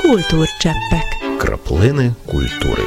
Культурчеппек. Краплини культури.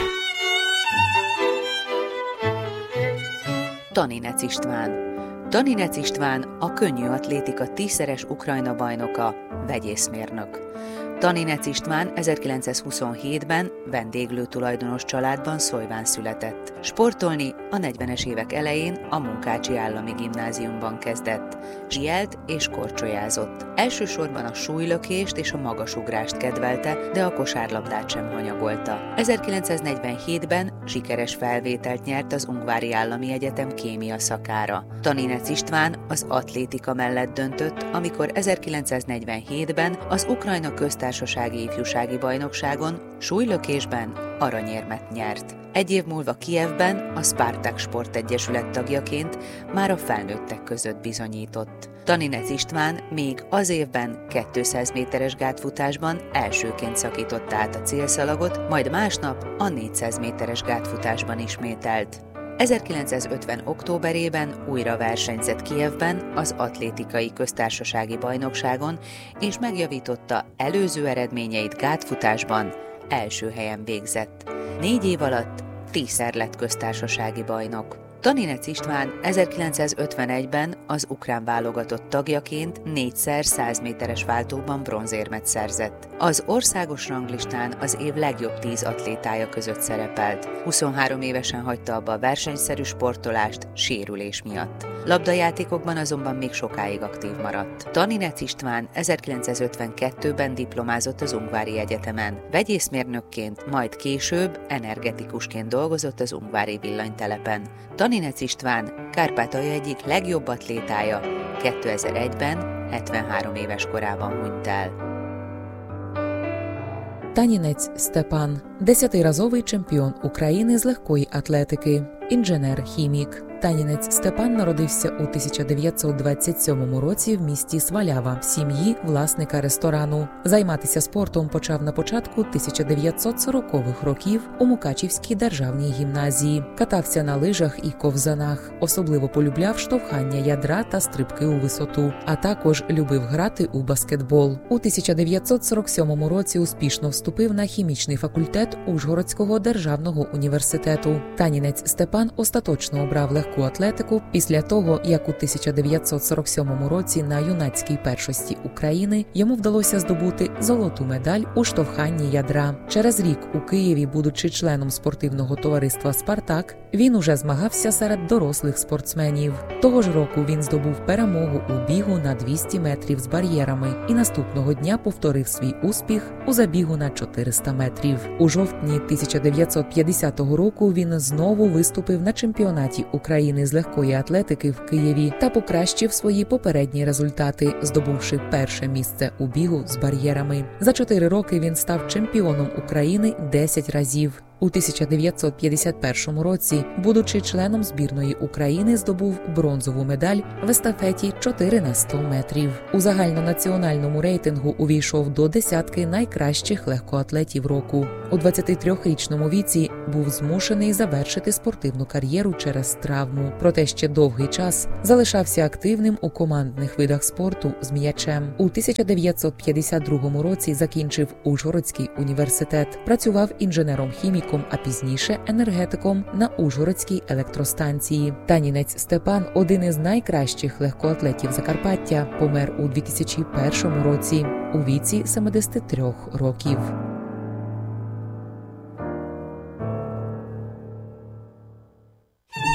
Taninec István. Taninec István a könnyű atlétika 10-szeres Ukrajna bajnoka, vegyészmérnök. Taninec István 1927-ben vendéglő tulajdonos családban Szolyván született. Sportolni a 40-es évek elején a Munkácsi Állami Gimnáziumban kezdett. Zsielt és korcsolyázott. Elsősorban a súlylökést és a magasugrást kedvelte, de a kosárlabdát sem hanyagolta. 1947-ben sikeres felvételt nyert az Ungvári Állami Egyetem kémia szakára. Taninec István az atlétika mellett döntött, amikor 1947-ben az Ukrajna Köztársasági Ifjúsági Bajnokságon súlylökésben aranyérmet nyert. Egy év múlva Kijevben a Spartak Sportegyesület tagjaként már a felnőttek között bizonyított. Taninec István még az évben 200 méteres gátfutásban elsőként szakította át a célszalagot, majd másnap a 400 méteres gátfutásban ismételt. 1950. októberében újra versenyzett Kijevben az atlétikai köztársasági bajnokságon, és megjavította előző eredményeit gátfutásban, első helyen végzett. 4 év alatt 10-szer lett köztársasági bajnok. Taninec István 1951-ben az ukrán válogatott tagjaként 4-szer 100 méteres váltóban bronzérmet szerzett. Az országos ranglistán az év legjobb 10 atlétája között szerepelt. 23 évesen hagyta abba a versenyszerű sportolást sérülés miatt. Labdajátékokban azonban még sokáig aktív maradt. Taninec István 1952-ben diplomázott az Ungvári Egyetemen. Vegyészmérnökként, majd később energetikusként dolgozott az ungvári villanytelepen. Taninec István Kárpátalja egyik legjobb atlétája, 2001-ben 73 éves korában hunyt el. Танінець Степан – 10-разовий чемпіон України з легкої атлетики, інженер-хімік. Танінець Степан народився у 1927 році в місті Свалява в сім'ї власника ресторану. Займатися спортом почав на початку 1940-х років у Мукачівській державній гімназії. Катався на лижах і ковзанах. Особливо полюбляв штовхання ядра та стрибки у висоту, а також любив грати у баскетбол. У 1947 році успішно вступив на хімічний факультет Ужгородського державного університету. Танінець Степан остаточно обрав легку атлетику після того, як у 1947 році на юнацькій першості України йому вдалося здобути золоту медаль у штовханні ядра. Через рік у Києві, будучи членом спортивного товариства «Спартак», він уже змагався серед дорослих спортсменів. Того ж року він здобув перемогу у бігу на 200 метрів з бар'єрами і наступного дня повторив свій успіх у забігу на 400 метрів. У жовтні 1950 року він знову виступив на чемпіонаті України з легкої атлетики в Києві та покращив свої попередні результати, здобувши перше місце у бігу з бар'єрами. За 4 роки він став чемпіоном України 10 разів. У 1951 році, будучи членом збірної України, здобув бронзову медаль в естафеті 4 на 100 метрів. У загальнонаціональному рейтингу увійшов до десятки найкращих легкоатлетів року. У 23-річному віці був змушений завершити спортивну кар'єру через травму. Проте ще довгий час залишався активним у командних видах спорту з м'ячем. У 1952 році закінчив Ужгородський університет. Працював інженером-хіміком, а пізніше енергетиком на Ужгородській електростанції. Танінець Степан – один із найкращих легкоатлетів Закарпаття, помер у 2001 році у віці 73 років.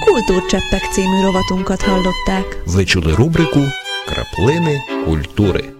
Kultúrcseppek című rovatunkat hallották. Ви чули рубрику «Краплини культури».